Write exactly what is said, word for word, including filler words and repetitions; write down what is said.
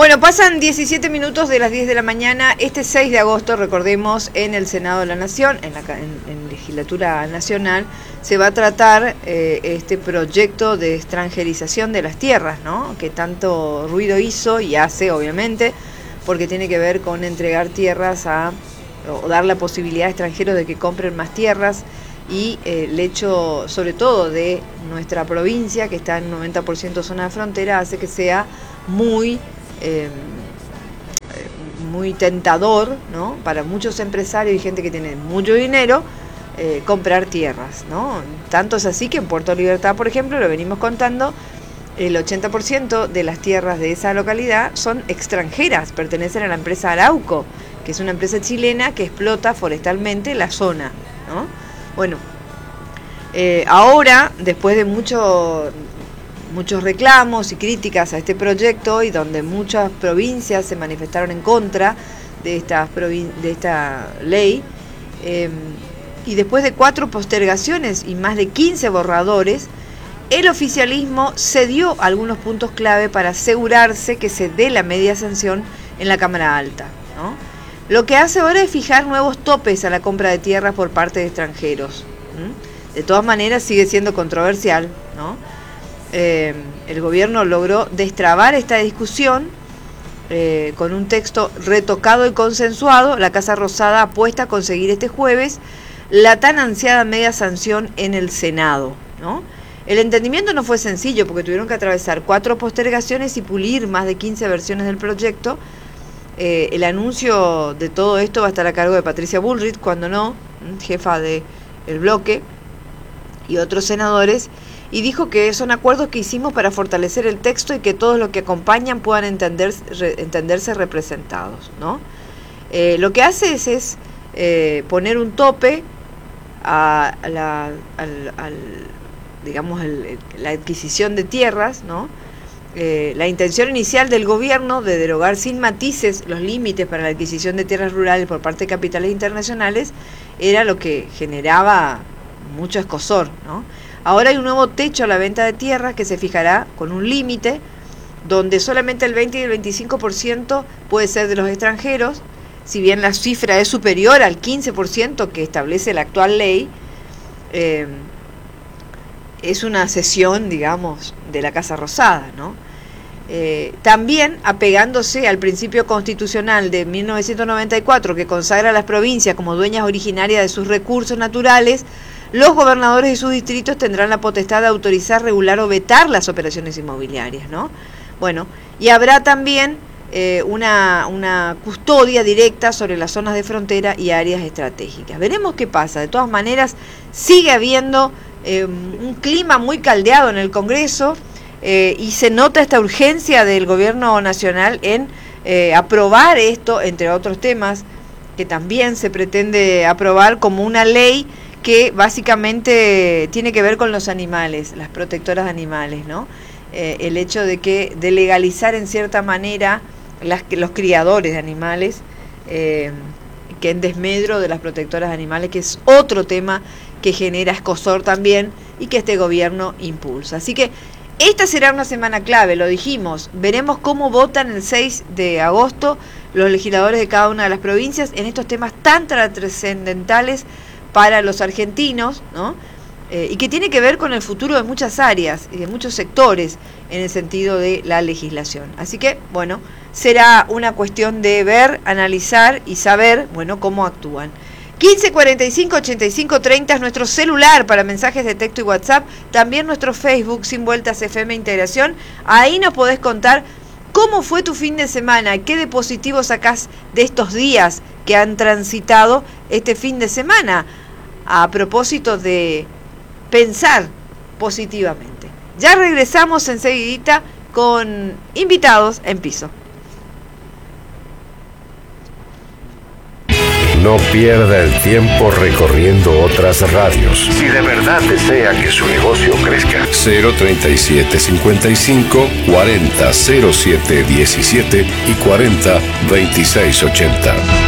Bueno, pasan diecisiete minutos de las diez de la mañana. Este seis de agosto, recordemos, en el Senado de la Nación, en la en, en Legislatura Nacional, se va a tratar eh, este proyecto de extranjerización de las tierras, ¿no? Que tanto ruido hizo y hace, obviamente, porque tiene que ver con entregar tierras a, o dar la posibilidad a extranjeros de que compren más tierras, y eh, el hecho, sobre todo, de nuestra provincia, que está en noventa por ciento zona de frontera, hace que sea muy... Eh, muy tentador, ¿no?, para muchos empresarios y gente que tiene mucho dinero, eh, comprar tierras, ¿no? Tanto es así que en Puerto Libertad, por ejemplo, lo venimos contando, el ochenta por ciento de las tierras de esa localidad son extranjeras, pertenecen a la empresa Arauco, que es una empresa chilena que explota forestalmente la zona, ¿no? Bueno, eh, ahora, después de mucho... muchos reclamos y críticas a este proyecto, y donde muchas provincias se manifestaron en contra de esta, de esta ley, eh, y después de cuatro postergaciones y más de quince borradores, el oficialismo cedió algunos puntos clave para asegurarse que se dé la media sanción en la Cámara Alta, ¿no? Lo que hace ahora es fijar nuevos topes a la compra de tierras por parte de extranjeros. ¿Mm? De todas maneras sigue siendo controversial, ¿no? Eh, el gobierno logró destrabar esta discusión eh, con un texto retocado y consensuado. La Casa Rosada apuesta a conseguir este jueves la tan ansiada media sanción en el Senado, ¿no? El entendimiento no fue sencillo, porque tuvieron que atravesar cuatro postergaciones y pulir más de quince versiones del proyecto. Eh, el anuncio de todo esto va a estar a cargo de Patricia Bullrich, cuando no, jefa del bloque, y otros senadores, y dijo que son acuerdos que hicimos para fortalecer el texto y que todos los que acompañan puedan entender, re, entenderse representados, ¿no? Eh, lo que hace es, es eh, poner un tope a la, al, al, digamos, el, la adquisición de tierras, ¿no? Eh, la intención inicial del gobierno de derogar sin matices los límites para la adquisición de tierras rurales por parte de capitales internacionales era lo que generaba mucho escozor, ¿no? Ahora hay un nuevo techo a la venta de tierras que se fijará con un límite donde solamente el veinte y el veinticinco por ciento puede ser de los extranjeros. Si bien la cifra es superior al quince por ciento que establece la actual ley, eh, es una cesión, digamos, de la Casa Rosada, ¿no? Eh, también apegándose al principio constitucional de mil novecientos noventa y cuatro, que consagra a las provincias como dueñas originarias de sus recursos naturales, los gobernadores y sus distritos tendrán la potestad de autorizar, regular o vetar las operaciones inmobiliarias, ¿no? Bueno, y habrá también eh, una, una custodia directa sobre las zonas de frontera y áreas estratégicas. Veremos qué pasa. De todas maneras, sigue habiendo eh, un clima muy caldeado en el Congreso, eh, y se nota esta urgencia del gobierno nacional en eh, aprobar esto, entre otros temas que también se pretende aprobar como una ley que básicamente tiene que ver con los animales, las protectoras de animales, ¿no? Eh, el hecho de que de legalizar en cierta manera las, los criadores de animales, eh, que en desmedro de las protectoras de animales, que es otro tema que genera escozor también y que este gobierno impulsa. Así que esta será una semana clave, lo dijimos. Veremos cómo votan el seis de agosto los legisladores de cada una de las provincias en estos temas tan trascendentales para los argentinos, ¿no? Eh, y que tiene que ver con el futuro de muchas áreas y de muchos sectores en el sentido de la legislación. Así que, bueno, será una cuestión de ver, analizar y saber, bueno, cómo actúan. quince cuarenta y cinco ochenta y cinco treinta es nuestro celular para mensajes de texto y WhatsApp, también nuestro Facebook Sin Vueltas F M Integración. Ahí nos podés contar cómo fue tu fin de semana, qué de positivo sacás de estos días que han transitado este fin de semana, a propósito de pensar positivamente. Ya regresamos enseguidita con invitados en piso. No pierda el tiempo recorriendo otras radios. Si de verdad desea que su negocio crezca. cero treinta y siete cincuenta y cinco cuarenta cero siete diecisiete y cuarenta veintiséis ochenta.